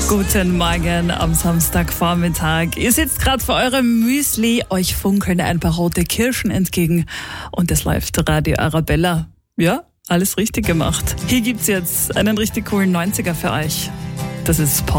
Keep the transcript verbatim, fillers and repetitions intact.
Guten Morgen am Samstagvormittag. Ihr sitzt gerade vor eurem Müsli, euch funkeln ein paar rote Kirschen entgegen und es läuft Radio Arabella. Ja, alles richtig gemacht. Hier gibt's jetzt einen richtig coolen neunziger für euch. Das ist Paul.